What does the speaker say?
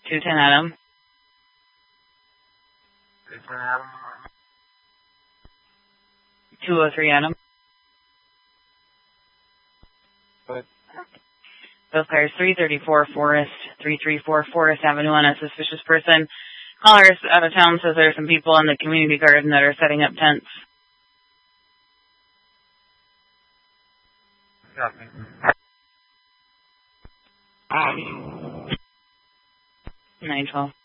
210 Adam. 203 Adam. Both cars 334 Forest, 334 Forest Avenue on a suspicious person. Callers out of town says there are some people in the community garden that are setting up tents. 912.